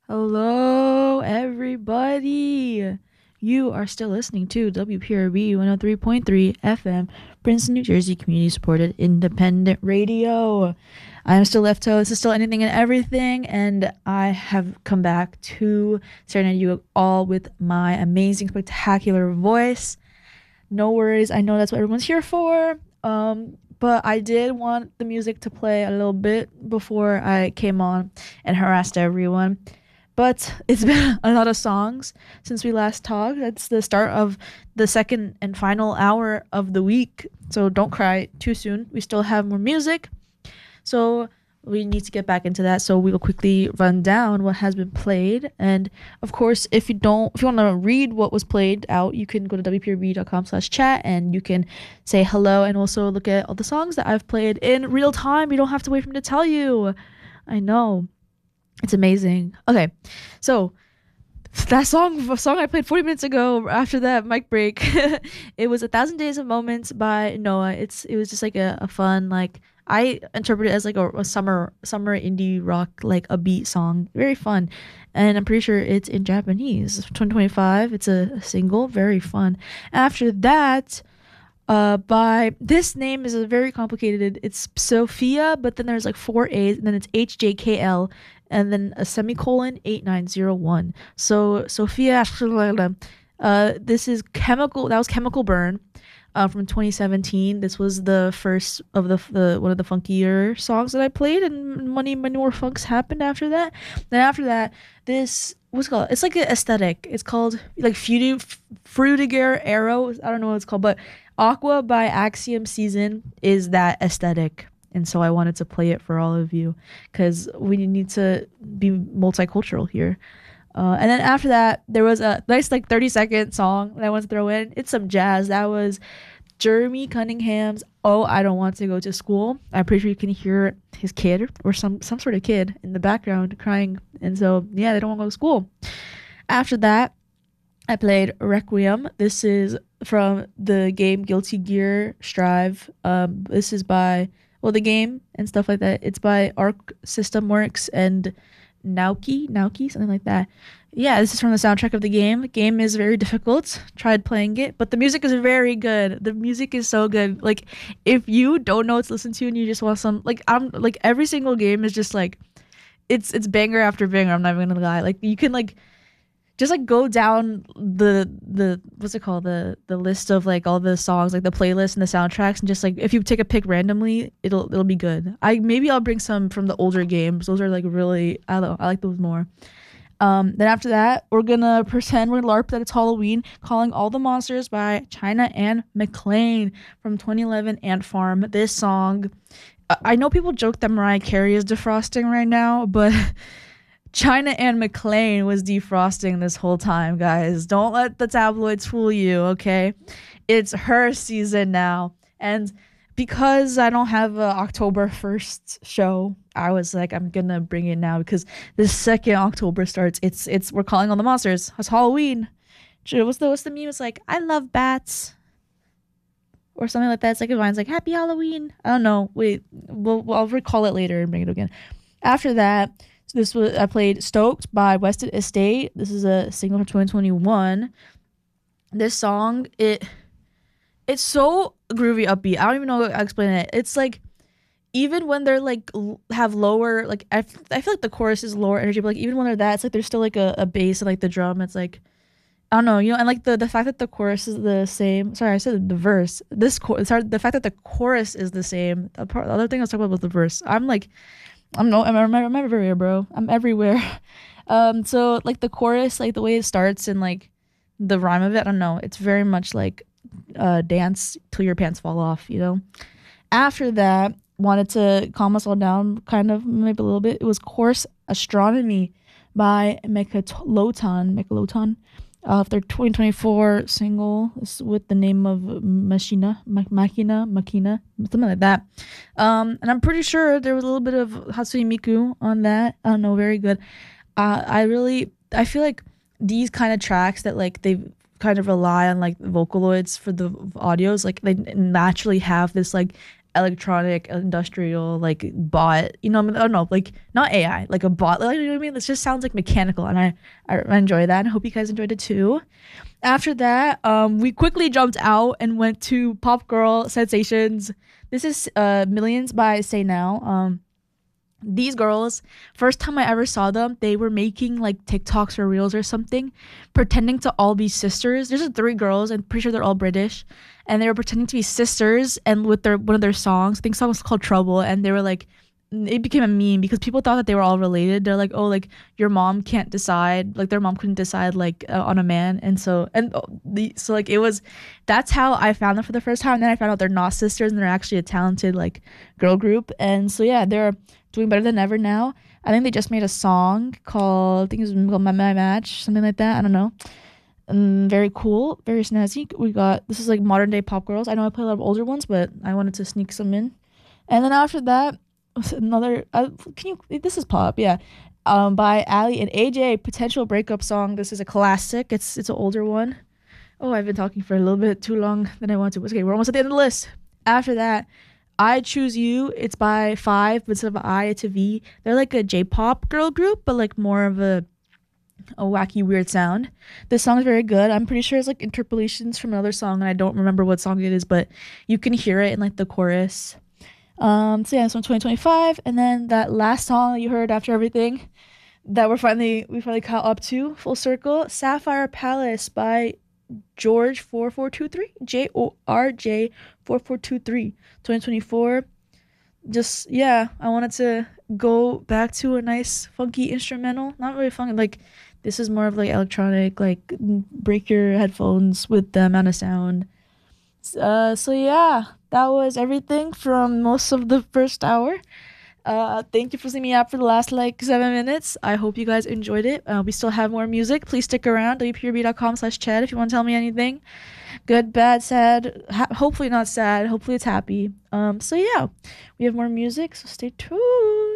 Hello, everybody. You are still listening to WPRB 103.3 FM, Princeton, New Jersey, community supported independent radio. I am still Lefto. This is still anything and everything, and I have come back to serenade you all with my amazing, spectacular voice. No worries, I know that's what everyone's here for. But I did want the music to play a little bit before I came on and harassed everyone. But it's been a lot of songs since we last talked. That's the start of the second and final hour of the week. So don't cry too soon. We still have more music. So we need to get back into that. So we will quickly run down what has been played. And of course, if you want to read what was played out, you can go to wprb.com/chat and you can say hello and also look at all the songs that I've played in real time. You don't have to wait for me to tell you. I know. It's amazing. Okay, so that song I played 40 minutes ago after that mic break, it was 1,000 Days of Moments by Noah. It was just like a fun, like, I interpret it as like a summer indie rock, like a beat song. Very fun. And I'm pretty sure it's in Japanese. 2025. It's a single. Very fun. After that, by this name is a very complicated. It's Sophia, but then there's like four A's, and then it's HJKL, and then a semicolon 8901. So Sophia, this is chemical. That was Chemical Burn, from 2017. This was the first of the one of the funkier songs that I played, and many more funks happened after that. Then after that, this what's it called? It's like an aesthetic. It's called like Frutiger Arrow. I don't know what it's called, but Aqua by Axiom Season is that aesthetic. And so I wanted to play it for all of you because we need to be multicultural here. And then after that, there was a nice like 30-second song that I want to throw in. It's some jazz. That was Jeremy Cunningham's "Oh, I Don't Want to Go to School." I'm pretty sure you can hear his kid or some sort of kid in the background crying. And so, yeah, they don't want to go to school. After that, I played Requiem. This is from the game Guilty Gear Strive. This is by, well, the game and stuff like that. It's by Arc System Works and Naoki, something like that. Yeah, this is from the soundtrack of the game. The game is very difficult. Tried playing it, but the music is very good. The music is so good. Like, if you don't know what to listen to and you just want some, like, I'm like every single game is just like, it's banger after banger. I'm not even gonna lie. Like, you can like just like go down the what's it called, the list of like all the songs, like the playlist and the soundtracks, and just like if you take a pick randomly, it'll be good. I'll bring some from the older games. Those are like really, I don't know, I like those more. Then after that, we're gonna LARP that it's Halloween, Calling All the Monsters by China and McClain from 2011 Ant Farm. This song, I know people joke that Mariah Carey is defrosting right now, but China and McClain was defrosting this whole time, guys. Don't let the tabloids fool you, okay? It's her season now. And because I don't have a October 1st show, I was like, I'm gonna bring it now because the second October starts, it's we're calling all the monsters. It's Halloween. What's the meme? It's like, I love bats. Or something like that. It's like a vine's like, Happy Halloween. I don't know. Wait, I'll recall it later and bring it again. After that, I played Stoked by Wested Estate. This is a single from 2021. This song, it's so groovy, upbeat. I don't even know how to explain it. It's like, even when they're like have lower, like I feel like the chorus is lower energy, but like even when they're that, it's like there's still like a bass and like the drum. It's like, I don't know, and like the fact that the chorus is the same. Sorry, I said the verse. The fact that the chorus is the same. The other thing I was talking about was the verse. I'm everywhere, bro. I'm everywhere. So like the chorus, like the way it starts and like the rhyme of it, I don't know. It's very much like dance till your pants fall off, After that, wanted to calm us all down, kind of maybe a little bit. It was Course Astronomy by Mechaloton. Their 2024 single is with the name of Machina, something like that. And I'm pretty sure there was a little bit of Hatsune Miku on that. I don't know, very good. I feel like these kind of tracks that like they kind of rely on like Vocaloids for the audios, like they naturally have this like electronic industrial like bot, you know, I don't know, like not AI, like a bot, like, you know what I mean? This just sounds like mechanical, and I enjoy that, and I hope you guys enjoyed it too. After that, we quickly jumped out and went to Pop Girl Sensations. This is Millions by Say Now. These girls, first time I ever saw them, they were making like TikToks or reels or something, pretending to all be sisters. There's just three girls, and pretty sure they're all British, and they were pretending to be sisters. And with their one of their songs, I think the song was called Trouble, and they were like, it became a meme because people thought that they were all related. They're like, oh, like your mom can't decide, like their mom couldn't decide like on a man, and so like it was. That's how I found them for the first time. And then I found out they're not sisters, and they're actually a talented like girl group. And so yeah, they're doing better than ever now. I think they just made a song called, I think it's called My Match, something like that. I don't know. Very cool, very snazzy. We got, this is like modern day pop girls. I know I play a lot of older ones, but I wanted to sneak some in. And then after that, another this is pop, yeah, by Ali and AJ, Potential Breakup Song. This is a classic. It's an older one. Oh, I've been talking for a little bit too long than I want to. Okay, we're almost at the end of the list. After that, I Choose You. It's by Five, but instead of I, it's a V. They're like a J-pop girl group, but like more of a wacky, weird sound. This song is very good. I'm pretty sure it's like interpolations from another song, and I don't remember what song it is, but you can hear it in like the chorus. So yeah, it's from 2025, and then that last song you heard after everything that we finally caught up to full circle, Sapphire Palace by George 4423, JORJ 4423, 2024. Just yeah, I wanted to go back to a nice funky instrumental. Not really funky, like this is more of like electronic, like break your headphones with the amount of sound. So yeah, that was everything from most of the first hour. Thank you for seeing me out for the last like 7 minutes. I hope you guys enjoyed it. We still have more music. Please stick around, wprb.com/chat if you want to tell me anything. Good, bad, sad. Hopefully not sad. Hopefully it's happy. So yeah, we have more music, so stay tuned.